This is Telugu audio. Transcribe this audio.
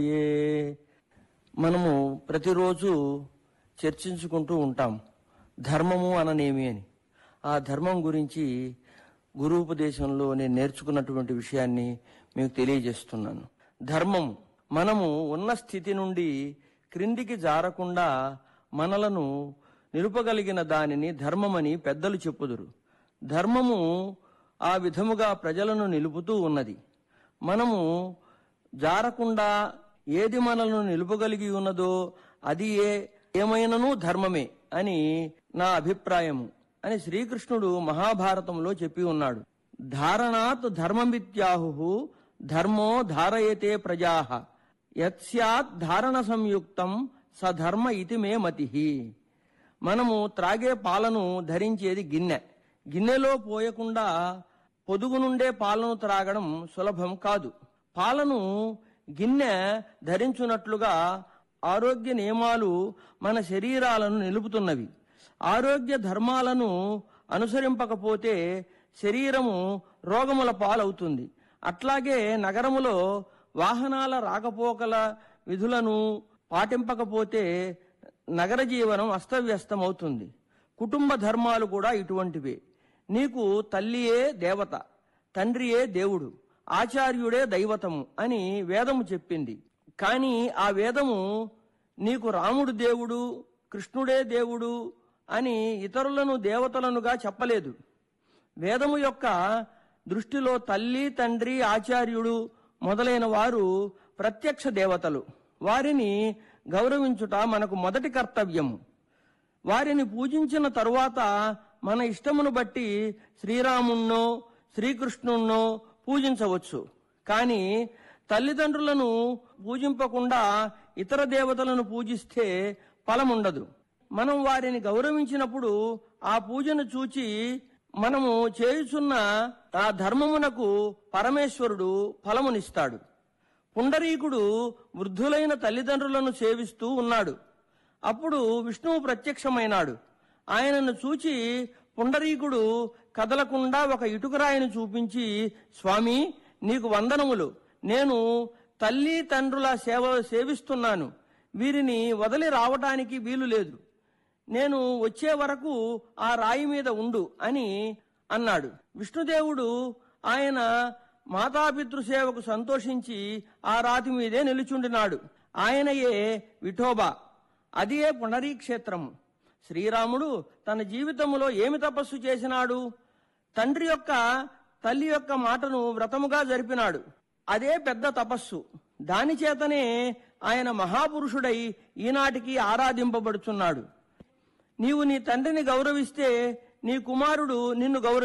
మనము ప్రతిరోజు చర్చించుకుంటూ ఉంటాం ధర్మము అననేమి అని. ఆ ధర్మం గురించి గురూపదేశంలో నేను నేర్చుకున్నటువంటి విషయాన్ని మీకు తెలియజేస్తున్నాను. ధర్మం మనము ఉన్న స్థితి నుండి క్రిందికి జారకుండా మనలను నిలుపగలిగిన దానిని ధర్మమని పెద్దలు చెప్పుదురు. ధర్మము ఆ విధముగా ప్రజలను నిలుపుతూ ఉన్నది. మనము జారకుండా ఏది మనలను నిలుపగలిగి ఉన్నదో అది ఏమైనను ధర్మమే అని నా అభిప్రాయము అని శ్రీకృష్ణుడు మహాభారతంలో చెప్పి ఉన్నాడు. ధారణాత్ ధర్మమిత్యాహు ధర్మో ధారయతే ప్రజాః యత్స్యాత్ ధారణ సంయుక్తం సధర్మ ఇతి మే మతిః. మనము త్రాగే పాలను ధరించేది గిన్నె. గిన్నెలో పోయకుండా పొదుగు నుండే పాలను త్రాగడం సులభం కాదు. పాలను గిన్నె ధరించున్నట్లుగా ఆరోగ్య నియమాలు మన శరీరాలను నిలుపుతున్నవి. ఆరోగ్య ధర్మాలను అనుసరింపకపోతే శరీరము రోగముల పాలవుతుంది. అట్లాగే నగరములో వాహనాల రాకపోకల విధులను పాటింపకపోతే నగర జీవనం అస్తవ్యస్తమవుతుంది. కుటుంబ ధర్మాలు కూడా ఇటువంటివే. నీకు తల్లియే దేవత, తండ్రియే దేవుడు, ఆచార్యుడే దైవతము అని వేదము చెప్పింది. కానీ ఆ వేదము నీకు రాముడు దేవుడు, కృష్ణుడే దేవుడు అని ఇతరులను దేవతలనుగా చెప్పలేదు. వేదము యొక్క దృష్టిలో తల్లి, తండ్రి, ఆచార్యుడు మొదలైన వారు ప్రత్యక్ష దేవతలు. వారిని గౌరవించుట మనకు మొదటి కర్తవ్యము. వారిని పూజించిన తరువాత మన ఇష్టమును బట్టి శ్రీరాముణ్ణో శ్రీకృష్ణుణ్ణో పూజించవచ్చు. కానీ తల్లిదండ్రులను పూజింపకుండా ఇతర దేవతలను పూజిస్తే ఫలముండదు. మనం వారిని గౌరవించినప్పుడు ఆ పూజను చూచి మనము చేయుచున్న ఆ ధర్మమునకు పరమేశ్వరుడు ఫలమునిస్తాడు. పుండరీకుడు వృద్ధులైన తల్లిదండ్రులను సేవిస్తూ ఉన్నాడు. అప్పుడు విష్ణువు ప్రత్యక్షమైనాడు. ఆయనను చూచి పుండరీకుడు కదలకుండా ఒక ఇటుకరాయిని చూపించి, స్వామి, నీకు వందనములు. నేను తల్లి తండ్రుల సేవిస్తున్నాను. వీరిని వదిలి రావటానికి వీలు లేదు. నేను వచ్చే వరకు ఆ రాయి మీద ఉండు అని అన్నాడు. విష్ణుదేవుడు ఆయన మాతాపితృసేవకు సంతోషించి ఆ రాతి మీదే నిలుచుండినాడు. ఆయనయే విఠోబా. అదే పునరీక్షేత్రము. శ్రీరాముడు తన జీవితంలో ఏమి తపస్సు చేసినాడు? తండ్రి యొక్క తల్లి యొక్క మాటను వ్రతముగా జరిపినాడు. అదే పెద్ద తపస్సు. దాని చేతనే ఆయన మహాపురుషుడై ఈనాటికి ఆరాధింపబడుచున్నాడు. నీవు నీ తండ్రిని గౌరవిస్తే నీ కుమారుడు నిన్ను